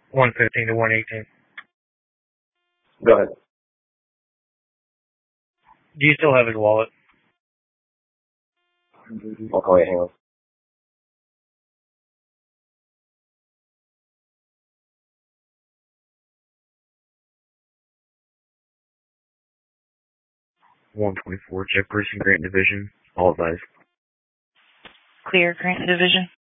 115 to 118. Go ahead. Do you still have his wallet? I'll call you. Hang on. $124, check Bruce and Grant Division. All advised. Clear, Grant Division.